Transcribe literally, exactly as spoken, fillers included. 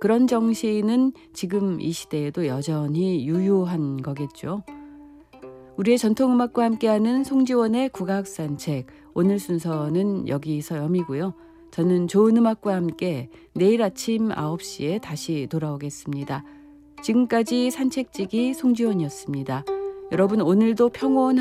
그런 정신은 지금 이 시대에도 여전히 유효한 거겠죠. 우리의 전통음악과 함께하는 송지원의 국악산책, 오늘 순서는 여기서 여미고요. 저는 좋은 음악과 함께 내일 아침 아홉 시에 다시 돌아오겠습니다. 지금까지 산책지기 송지원이었습니다. 여러분 오늘도 평온한